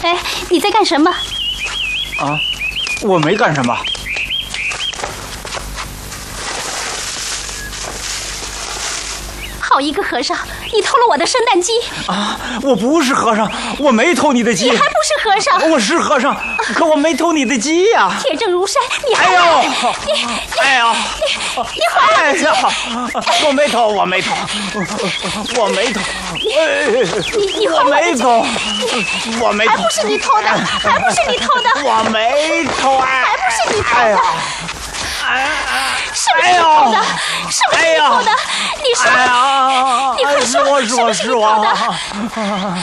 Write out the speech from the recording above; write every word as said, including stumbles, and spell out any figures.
哎，你在干什么？ 啊，我没干什么。 好一个和尚，你偷了我的圣诞鸡！ 啊，我不是和尚，我没偷你的鸡。 你还不是和尚？ 我是和尚，可我没偷你的鸡呀！ 铁证如山，你还哎呦， 你你哎呦， 你你还哎呀，我没偷，我没偷，我没偷， 你你我没偷，我没偷， 还不是你偷的，还不是你偷的， 我没偷， 还不是你偷的， 哎是不是你偷的？是不是你偷的？你说，你快说， 是我是我是我。